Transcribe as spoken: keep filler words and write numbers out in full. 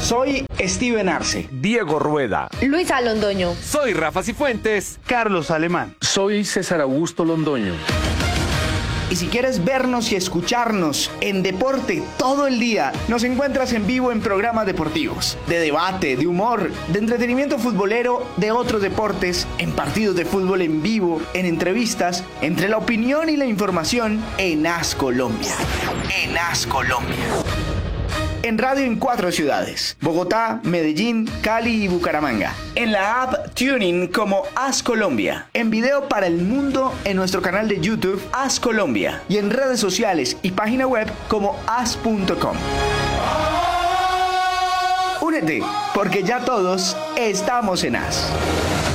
Soy Steven Arce. Diego Rueda. Luisa Londoño. Soy Rafa Cifuentes. Carlos Alemán. Soy César Augusto Londoño. Y si quieres vernos y escucharnos en deporte todo el día, nos encuentras en vivo en programas deportivos, de debate, de humor, de entretenimiento futbolero, de otros deportes, en partidos de fútbol en vivo, en entrevistas, entre la opinión y la información, en As Colombia. En As Colombia. En radio en cuatro ciudades: Bogotá, Medellín, Cali y Bucaramanga. En la app TuneIn como As Colombia. En video para el mundo en nuestro canal de YouTube As Colombia. Y en redes sociales y página web como as punto com. Únete, porque ya todos estamos en As.